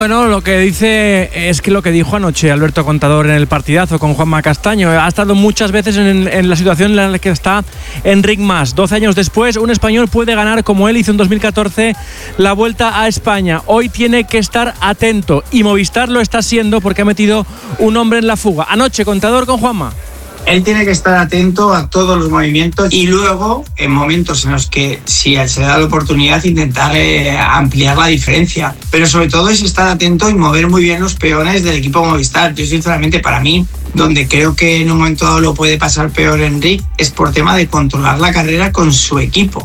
Bueno, lo que dice es que lo que dijo anoche Alberto Contador en el partidazo con Juanma Castaño. Ha estado muchas veces en la situación en la que está Enric Mas. 12 años después, un español puede ganar, como él hizo en 2014, la Vuelta a España. Hoy tiene que estar atento y Movistar lo está siendo porque ha metido un hombre en la fuga. Anoche, Contador con Juanma. Él tiene que estar atento a todos los movimientos y luego, en momentos en los que, si él se da la oportunidad, intentar ampliar la diferencia. Pero sobre todo es estar atento y mover muy bien los peones del equipo Movistar. Yo, sinceramente, para mí, donde creo que en un momento dado lo puede pasar peor Enric, es por tema de controlar la carrera con su equipo.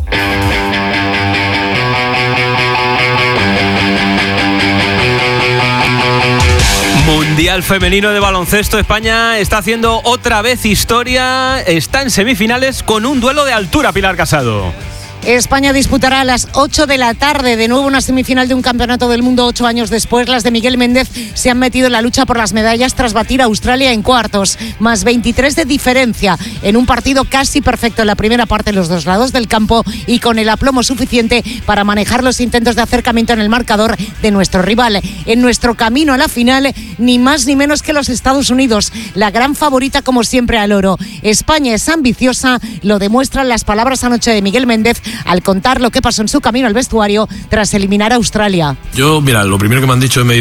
Mundial femenino de baloncesto. España está haciendo otra vez historia. Está en semifinales con un duelo de altura, Pilar Casado. España disputará a las 8 de la tarde de nuevo una semifinal de un campeonato del mundo 8 años después. Las de Miguel Méndez se han metido en la lucha por las medallas tras batir a Australia en cuartos, más 23 de diferencia en un partido casi perfecto en la primera parte en los dos lados del campo y con el aplomo suficiente para manejar los intentos de acercamiento en el marcador de nuestro rival. En nuestro camino a la final, ni más ni menos que los Estados Unidos, la gran favorita como siempre al oro. España es ambiciosa, lo demuestran las palabras anoche de Miguel Méndez al contar lo que pasó en su camino al vestuario tras eliminar a Australia. Yo, mira, lo primero que me han dicho, me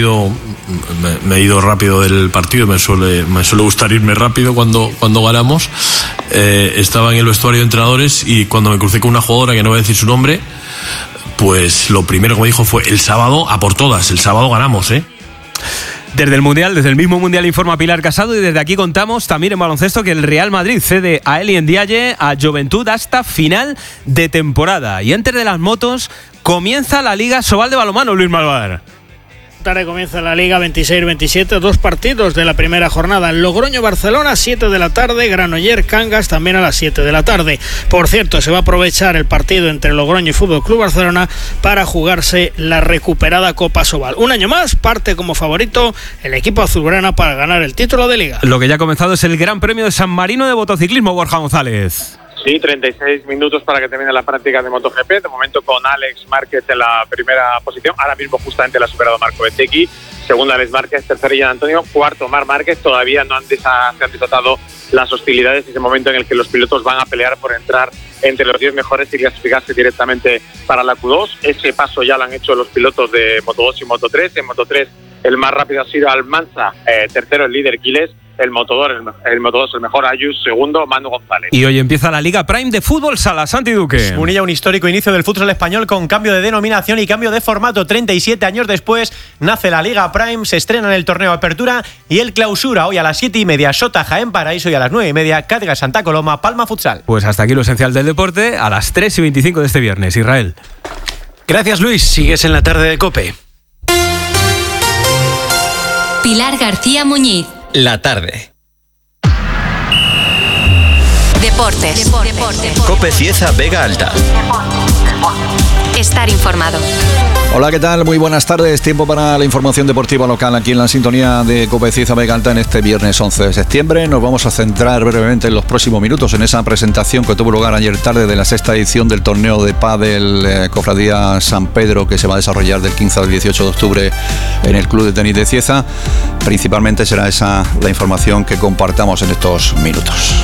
he ido rápido del partido, me suele gustar irme rápido cuando ganamos. Estaba en el vestuario de entrenadores y cuando me crucé con una jugadora que no voy a decir su nombre, pues lo primero que me dijo fue: el sábado a por todas, el sábado ganamos, Desde el mismo Mundial informa Pilar Casado y desde aquí contamos también en baloncesto que el Real Madrid cede a Eli Ndiaye a Joventut hasta final de temporada. Y antes de las motos comienza la Liga Sobal de balonmano, Luis Malvar. Tarde comienza la Liga 26-27, 2 partidos de la primera jornada. Logroño-Barcelona, 7 de la tarde, Granollers-Cangas también a las 7 de la tarde. Por cierto, se va a aprovechar el partido entre Logroño y Fútbol Club Barcelona para jugarse la recuperada Copa Sobal. Un año más, parte como favorito el equipo azulgrana para ganar el título de Liga. Lo que ya ha comenzado es el Gran Premio de San Marino de motociclismo, Borja González. Sí, 36 minutos para que termine la práctica de MotoGP. De momento con Alex Márquez en la primera posición. Ahora mismo justamente la ha superado Marco Bezzecchi. Segundo Alex Márquez, tercero Ian Antonio. Cuarto Marc Márquez. Todavía no se han desatado las hostilidades. Es el momento en el que los pilotos van a pelear por entrar entre los 10 mejores y clasificarse directamente para la Q2. Ese paso ya lo han hecho los pilotos de Moto2 y Moto3. En Moto3 el más rápido ha sido Almanza. Tercero el líder Quiles. El Moto2 el mejor, Ayus segundo, Manu González. Y hoy empieza la Liga Prime de Fútbol Sala. Santi Duque. Munilla, un histórico inicio del fútbol español con cambio de denominación y cambio de formato. 37 años después nace la Liga Prime, se estrena en el torneo Apertura y el Clausura. Hoy a las 7:30 Sota Jaén Paraíso y a las 9:30 Cátedra Santa Coloma Palma Futsal. Pues hasta aquí lo esencial del deporte a las 3:25 de este viernes. Israel. Gracias, Luis. Sigues en la tarde de COPE. Pilar García Muñiz. La tarde. Deportes. COPE Cieza Vega Alta. Estar informado. Hola, ¿qué tal? Muy buenas tardes. Tiempo para la información deportiva local aquí en la sintonía de COPE Cieza Vega Alta en este viernes 11 de septiembre. Nos vamos a centrar brevemente en los próximos minutos en esa presentación que tuvo lugar ayer tarde de la sexta edición del torneo de pádel Cofradía San Pedro, que se va a desarrollar del 15 al 18 de octubre en el Club de Tenis de Cieza. Principalmente será esa la información que compartamos en estos minutos.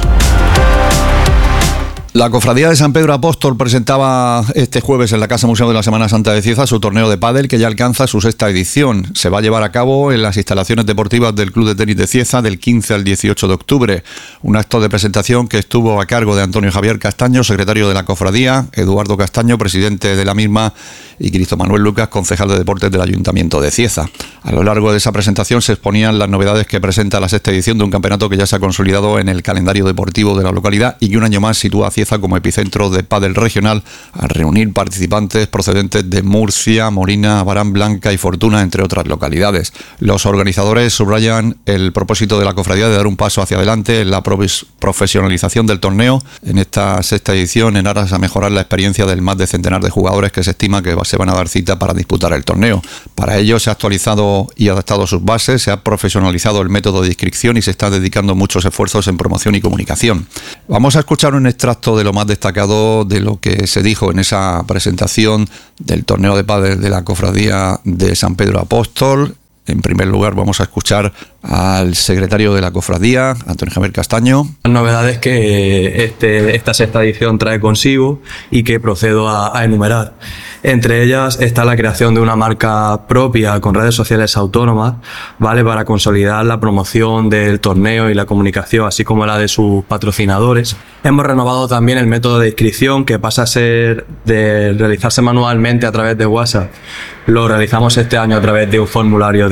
La Cofradía de San Pedro Apóstol presentaba este jueves en la Casa Museo de la Semana Santa de Cieza su torneo de pádel, que ya alcanza su sexta edición. Se va a llevar a cabo en las instalaciones deportivas del Club de Tenis de Cieza del 15 al 18 de octubre. Un acto de presentación que estuvo a cargo de Antonio Javier Castaño, secretario de la Cofradía, Eduardo Castaño, presidente de la misma, y Cristo Manuel Lucas, concejal de Deportes del Ayuntamiento de Cieza. A lo largo de esa presentación se exponían las novedades que presenta la sexta edición de un campeonato que ya se ha consolidado en el calendario deportivo de la localidad y que un año más sitúa a Cieza como epicentro de pádel regional, al reunir participantes procedentes de Murcia, Morina, Barán Blanca y Fortuna, entre otras localidades. Los organizadores subrayan el propósito de la cofradía de dar un paso hacia adelante en la profesionalización del torneo en esta sexta edición, en aras a mejorar la experiencia del más de centenar de jugadores que se estima que se van a dar cita para disputar el torneo. Para ello se ha actualizado y adaptado sus bases, se ha profesionalizado el método de inscripción y se está dedicando muchos esfuerzos en promoción y comunicación. Vamos a escuchar un extracto de lo más destacado de lo que se dijo en esa presentación del torneo de pádel de la Cofradía de San Pedro Apóstol En primer lugar vamos a escuchar al secretario de la cofradía, Antonio Javier Castaño. Las novedades que esta sexta edición trae consigo y que procedo a enumerar. Entre ellas está la creación de una marca propia con redes sociales autónomas, ¿vale?, para consolidar la promoción del torneo y la comunicación, así como la de sus patrocinadores. Hemos renovado también el método de inscripción, que pasa a ser de realizarse manualmente a través de WhatsApp. Lo realizamos este año a través de un formulario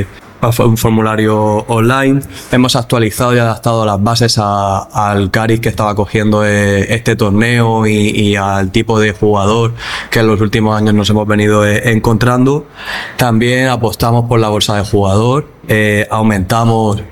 online. Hemos actualizado y adaptado las bases al cariz que estaba cogiendo este torneo y al tipo de jugador que en los últimos años nos hemos venido encontrando. También apostamos por la bolsa de jugador, aumentamos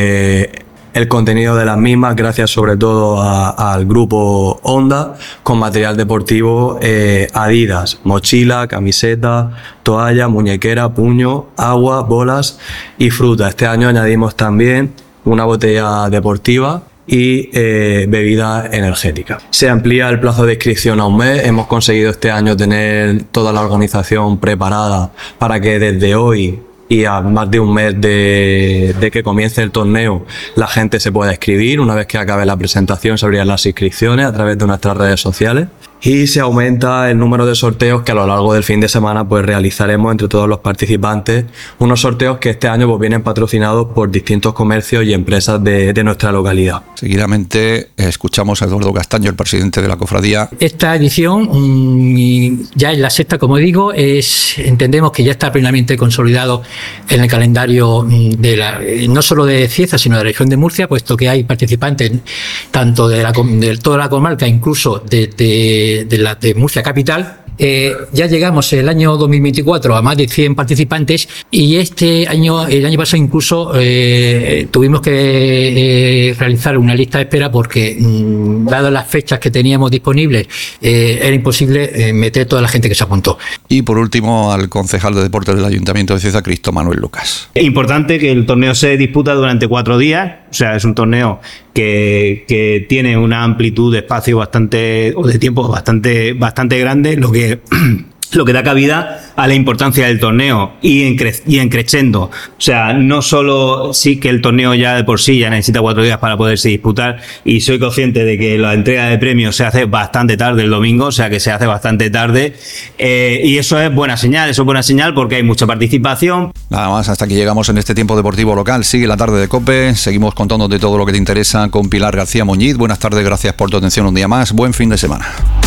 el contenido de las mismas gracias sobre todo al grupo Honda, con material deportivo Adidas, mochila, camiseta, toalla, muñequera, puño, agua, bolas y fruta. Este año añadimos también una botella deportiva y bebida energética. Se amplía el plazo de inscripción a un mes. Hemos conseguido este año tener toda la organización preparada para que desde hoy y a más de un mes de que comience el torneo la gente se pueda inscribir. Una vez que acabe la presentación se abrirán las inscripciones a través de nuestras redes sociales y se aumenta el número de sorteos que a lo largo del fin de semana pues realizaremos entre todos los participantes, unos sorteos que este año pues vienen patrocinados por distintos comercios y empresas de nuestra localidad. Seguidamente escuchamos a Eduardo Castaño, el presidente de la cofradía. Esta edición, ya en la sexta, como digo, entendemos que ya está plenamente consolidado en el calendario no solo de Cieza, sino de la región de Murcia, puesto que hay participantes tanto de toda la comarca, incluso de Murcia capital. Ya llegamos el año 2024 a más de 100 participantes y el año pasado incluso tuvimos que realizar una lista de espera porque dadas las fechas que teníamos disponibles era imposible meter toda la gente que se apuntó. Y por último al concejal de deportes del Ayuntamiento de Cieza, Cristo Manuel Lucas. Es importante que el torneo se disputa durante 4 días, o sea, es un torneo que tiene una amplitud de espacio de tiempo bastante grande, lo que da cabida a la importancia del torneo y en crescendo. O sea, no solo sí que el torneo ya de por sí ya necesita 4 días para poderse disputar, y soy consciente de que la entrega de premios se hace bastante tarde el domingo, o sea que se hace bastante tarde, y eso es buena señal porque hay mucha participación. Nada más, hasta aquí llegamos en este tiempo deportivo local. Sigue la tarde de COPE, seguimos contándote todo lo que te interesa con Pilar García Muñiz. Buenas tardes, gracias por tu atención un día más, buen fin de semana.